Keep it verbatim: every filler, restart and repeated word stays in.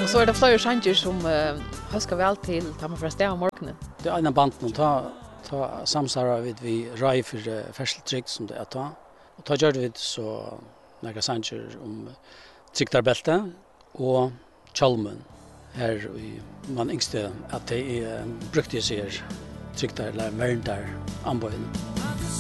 Och så är det flera chanser som uh, huskar väl till tar man först av morgonen. Det är en band nu ta ta samsara vid vi rai för färseltryck som det är ta. Och ta gör det så några chanser om tryckarbälte och chalmen här man yngste att det är brukte sig tryckta eller världar anböjen.